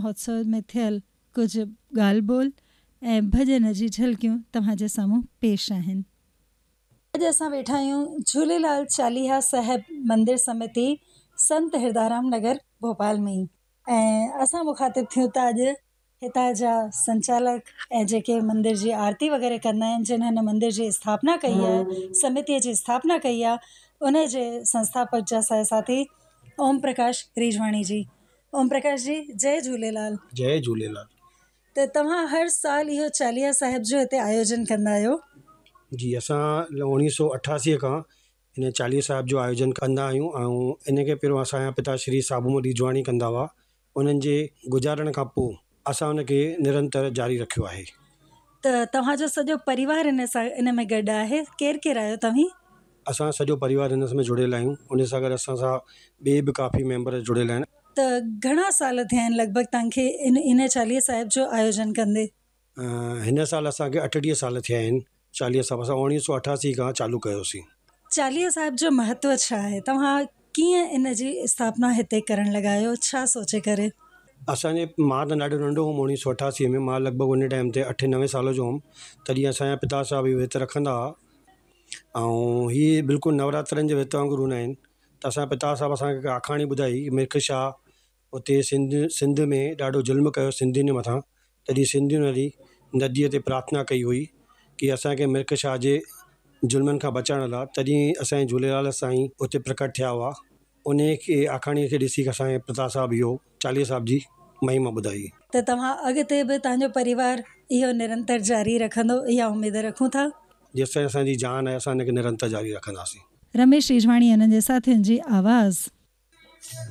महोत्सव में थियल कुझु ॻाल्हि ॿोल ऐं भॼन जी झलकियूं तव्हांजे साम्हूं पेश आहिनि। अॼु असां वेठा आहियूं झूलेलाल चालीहा साहिब मंदिर समिति संत हिरदाराम नगर भोपाल में ई, ऐं असां मुखातिब थियूं त अॼु हितां जा संचालक ऐं जेके मंदिर जी आरती वग़ैरह कंदा आहिनि, जिन हिन मंदिर जी स्थापना कई आहे, समितीअ जी स्थापना कई आहे, उन जे संस्थापक जा साथी ओम प्रकाश रीजवाणी जी। ओम प्रकाश जी, जय झूलेलाल। जय झूलेलाल। त तव्हां हर साल इहो चालीहा साहिब जो हिते आयोजन कंदा आहियो? जी, असां 1988 खां इन चालीहे साहिब जो आयोजन कंदा आहियूं ऐं इन खे पहिरियों असांजा पिता श्री साबूमल रीजवाणी कंदा हुआ। उन्हनि जे गुज़ारण खां पोइ असां उनखे निरंतर जारी रखियो आहे। त तव्हांजो सॼो परिवार इन में गॾु आहे? केरु केरु आहियो तव्हीं? असां सॼो परिवार हिन में जुड़ियल आहियूं। उन सां गॾु असां सां ॿिए बि काफ़ी मेंबर जुड़ियल आहिनि। त घणा साल थिया आहिनि लॻभॻि तव्हांखे इन चालीहे साहिब जो आयोजन कंदे? हिन साल असांखे 38 साल थिया आहिनि। चालीह साहिब असां 1988 खां चालू कयोसीं। चालीहे साहिब जो महत्व छा आहे? तव्हां कीअं इन जी स्थापना हिते करणु लॻा आहियो? छा सोचे करे? असांजे मां त ॾाढो नंढो हुउमि 1988 में। मां लॻभॻि उन टाइम ते 8-9 साल जो हुउमि। तॾहिं असांजा पिता साहिब इहो विर्तु रखंदा हुआ ऐं हीअ बिल्कुलु नवरात्रनि जे विर्त वांगुरु हूंदा आहिनि। त असांजा पिता साहिब असांखे आखाणी ॿुधाई। मिर्ख शाह उते सिंध में ॾाढो ज़ुल्म कयो सिंधियुनि जे मथां। तॾहिं सिंधियुनि वरी नदीअ ते प्रार्थना कई हुई कि असांखे मिर्ख शाह जे ज़ुल्मनि खां बचाइण लाइ। तॾहिं असांजे झूलेलाल साईं उते प्रकट थिया हुआ। उन खे आखाणीअ खे ॾिसी असांजे पिता साहिब इहो चालीहे साहिब जी महिमा ॿुधाई। त तव्हां अॻिते बि तव्हांजो परिवार इहो निरंतर जारी रखंदो, इहा उमेद रखूं था? जेसिताईं असांजी जान आहे असां हिनखे निरंतर जारी रखंदासीं। रमेश रीजवाणी हिननि जे साथियुनि जी आवाज़।